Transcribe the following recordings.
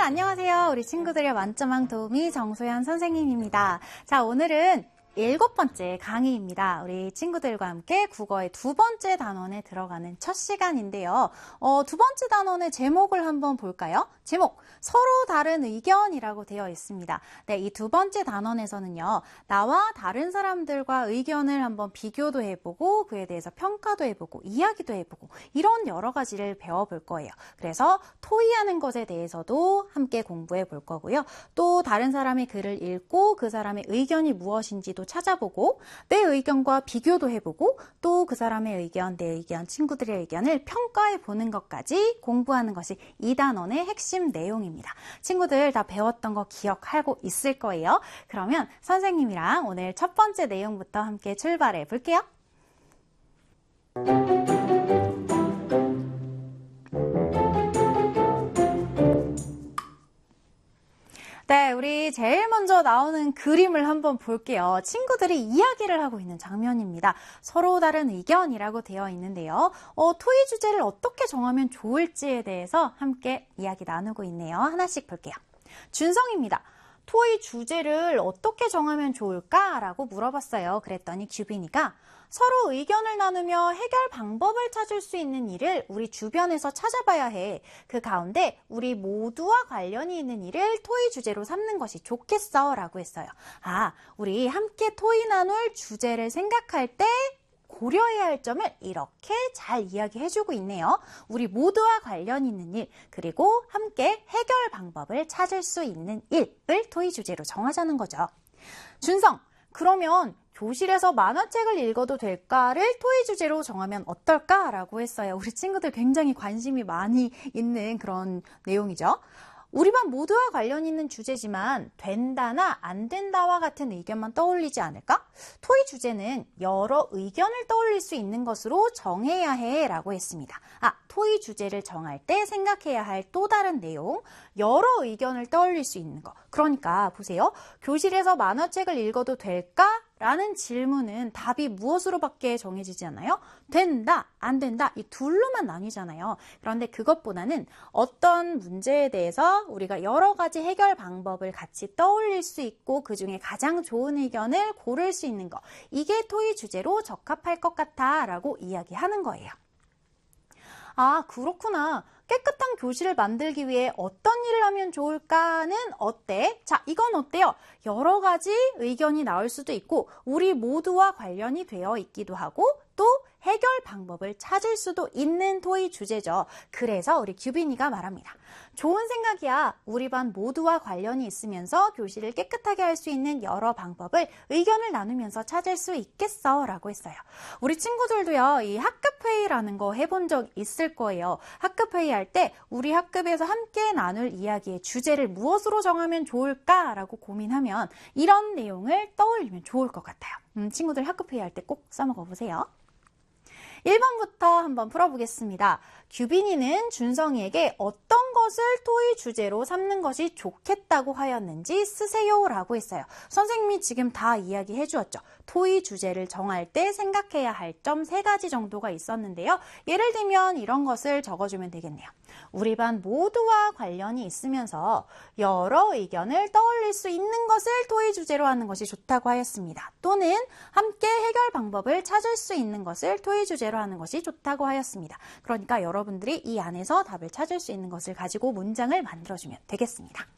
안녕하세요. 우리 친구들의 만점왕 도우미 정소연 선생님입니다. 자, 오늘은 7번째 강의입니다. 우리 친구들과 함께 국어의 2번째 단원에 들어가는 첫 시간인데요. 2번째 단원의 제목을 한번 볼까요? 제목, 서로 다른 의견이라고 되어 있습니다. 네, 이 2번째 단원에서는요, 나와 다른 사람들과 의견을 한번 비교도 해보고, 그에 대해서 평가도 해보고, 이야기도 해보고, 이런 여러 가지를 배워볼 거예요. 그래서 토의하는 것에 대해서도 함께 공부해 볼 거고요. 또 다른 사람의 글을 읽고 그 사람의 의견이 무엇인지도 찾아보고 내 의견과 비교도 해보고 또 그 사람의 의견, 내 의견, 친구들의 의견을 평가해 보는 것까지 공부하는 것이 이 단원의 핵심 내용입니다. 친구들 다 배웠던 거 기억하고 있을 거예요. 그러면 선생님이랑 오늘 첫 번째 내용부터 함께 출발해 볼게요. 네, 우리 제일 먼저 나오는 그림을 한번 볼게요. 친구들이 이야기를 하고 있는 장면입니다. 서로 다른 의견이라고 되어 있는데요. 토의 주제를 어떻게 정하면 좋을지에 대해서 함께 이야기 나누고 있네요. 하나씩 볼게요. 준성입니다. 토의 주제를 어떻게 정하면 좋을까라고 물어봤어요. 그랬더니 규빈이가 서로 의견을 나누며 해결 방법을 찾을 수 있는 일을 우리 주변에서 찾아봐야 해. 그 가운데 우리 모두와 관련이 있는 일을 토의 주제로 삼는 것이 좋겠어 라고 했어요. 우리 함께 토의 나눌 주제를 생각할 때 고려해야 할 점을 이렇게 잘 이야기해주고 있네요. 우리 모두와 관련 있는 일, 그리고 함께 해결 방법을 찾을 수 있는 일을 토의 주제로 정하자는 거죠. 준성, 그러면 교실에서 만화책을 읽어도 될까를 토의 주제로 정하면 어떨까라고 했어요. 우리 친구들 굉장히 관심이 많이 있는 그런 내용이죠. 우리 반 모두와 관련 있는 주제지만 된다나 안 된다와 같은 의견만 떠올리지 않을까? 토의 주제는 여러 의견을 떠올릴 수 있는 것으로 정해야 해 라고 했습니다. 토의 주제를 정할 때 생각해야 할 또 다른 내용, 여러 의견을 떠올릴 수 있는 거. 그러니까 보세요. 교실에서 만화책을 읽어도 될까? 라는 질문은 답이 무엇으로밖에 정해지지 않아요? 된다, 안 된다 이 둘로만 나뉘잖아요. 그런데 그것보다는 어떤 문제에 대해서 우리가 여러 가지 해결 방법을 같이 떠올릴 수 있고 그중에 가장 좋은 의견을 고를 수 있는 거, 이게 토의 주제로 적합할 것 같아 라고 이야기하는 거예요. 그렇구나. 깨끗한 교실을 만들기 위해 어떤 일을 하면 좋을까는 어때? 자, 이건 어때요? 여러 가지 의견이 나올 수도 있고 우리 모두와 관련이 되어 있기도 하고 또 해결 방법을 찾을 수도 있는 토의 주제죠. 그래서 우리 규빈이가 말합니다. 좋은 생각이야. 우리 반 모두와 관련이 있으면서 교실을 깨끗하게 할 수 있는 여러 방법을 의견을 나누면서 찾을 수 있겠어 라고 했어요. 우리 친구들도요, 이 학급회의라는 거 해본 적 있을 거예요. 학급회의 할 때 우리 학급에서 함께 나눌 이야기의 주제를 무엇으로 정하면 좋을까라고 고민하면 이런 내용을 떠올리면 좋을 것 같아요. 친구들 학급회의 할 때 꼭 써먹어 보세요. 1번부터 한번 풀어보겠습니다. 규빈이는 준성이에게 어떤 것을 토의 주제로 삼는 것이 좋겠다고 하였는지 쓰세요 라고 했어요. 선생님이 지금 다 이야기해 주었죠. 토의 주제를 정할 때 생각해야 할 점 3가지 정도가 있었는데요. 예를 들면 이런 것을 적어주면 되겠네요. 우리 반 모두와 관련이 있으면서 여러 의견을 떠올릴 수 있는 것을 토의 주제로 하는 것이 좋다고 하였습니다. 또는 함께 해결 방법을 찾을 수 있는 것을 토의 주제로 하는 것이 좋다고 하였습니다. 그러니까 여러분들이 이 안에서 답을 찾을 수 있는 것을 가지고 문장을 만들어주면 되겠습니다.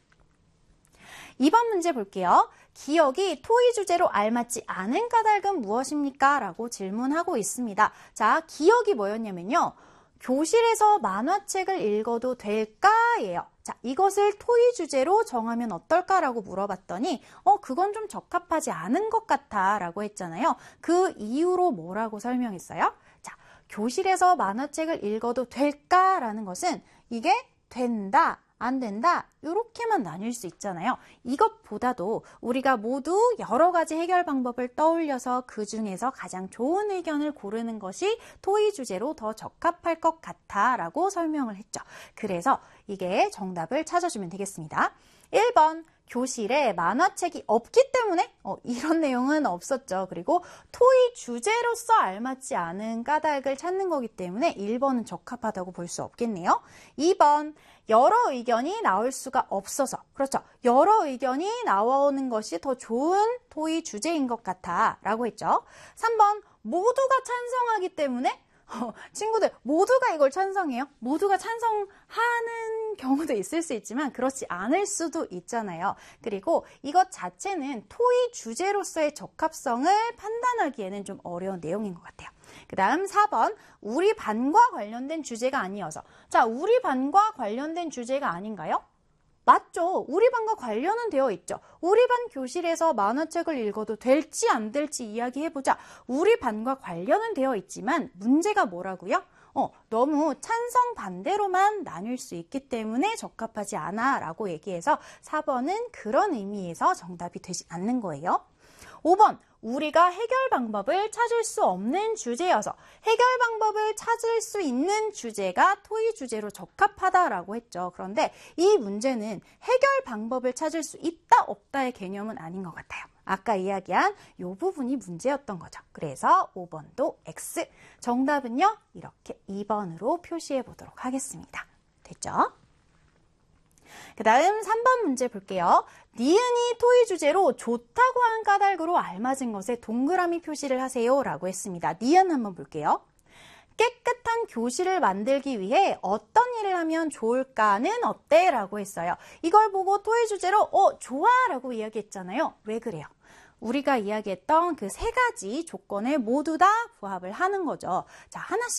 2번 문제 볼게요. 기억이 토의 주제로 알맞지 않은 까닭은 무엇입니까? 라고 질문하고 있습니다. 자, 기억이 뭐였냐면요. 교실에서 만화책을 읽어도 될까예요. 자, 이것을 토의 주제로 정하면 어떨까라고 물어봤더니 그건 좀 적합하지 않은 것 같아 라고 했잖아요. 그 이유로 뭐라고 설명했어요? 자, 교실에서 만화책을 읽어도 될까라는 것은 이게 된다, 안 된다 이렇게만 나뉠 수 있잖아요. 이것보다도 우리가 모두 여러 가지 해결 방법을 떠올려서 그 중에서 가장 좋은 의견을 고르는 것이 토의 주제로 더 적합할 것 같아 라고 설명을 했죠. 그래서 이게 정답을 찾아주면 되겠습니다. 1번 교실에 만화책이 없기 때문에 이런 내용은 없었죠. 그리고 토의 주제로서 알맞지 않은 까닭을 찾는 거기 때문에 1번은 적합하다고 볼 수 없겠네요. 2번, 여러 의견이 나올 수가 없어서. 그렇죠. 여러 의견이 나오는 것이 더 좋은 토의 주제인 것 같아 라고 했죠. 3번, 모두가 찬성하기 때문에 친구들 모두가 이걸 찬성해요? 모두가 찬성하는 경우도 있을 수 있지만 그렇지 않을 수도 있잖아요. 그리고 이것 자체는 토의 주제로서의 적합성을 판단하기에는 좀 어려운 내용인 것 같아요. 그 다음 4번, 우리 반과 관련된 주제가 아니어서. 자, 우리 반과 관련된 주제가 아닌가요? 맞죠. 우리 반과 관련은 되어 있죠. 우리 반 교실에서 만화책을 읽어도 될지 안 될지 이야기해보자. 우리 반과 관련은 되어 있지만 문제가 뭐라고요? 너무 찬성 반대로만 나뉠 수 있기 때문에 적합하지 않아 라고 얘기해서 4번은 그런 의미에서 정답이 되지 않는 거예요. 5번, 우리가 해결 방법을 찾을 수 없는 주제여서. 해결 방법을 찾을 수 있는 주제가 토의 주제로 적합하다라고 했죠. 그런데 이 문제는 해결 방법을 찾을 수 있다 없다의 개념은 아닌 것 같아요. 아까 이야기한 이 부분이 문제였던 거죠. 그래서 5번도 X. 정답은요, 이렇게 2번으로 표시해 보도록 하겠습니다. 됐죠? 그 다음 3번 문제 볼게요. 니은이 토의 주제로 좋다고 한 까닭으로 알맞은 것에 동그라미 표시를 하세요 라고 했습니다. 니은 한번 볼게요. 깨끗한 교실을 만들기 위해 어떤 일을 하면 좋을까는 어때? 라고 했어요. 이걸 보고 토의 주제로 좋아 라고 이야기했잖아요. 왜 그래요? 우리가 이야기했던 그 3가지 조건에 모두 다 부합을 하는 거죠. 자, 하나씩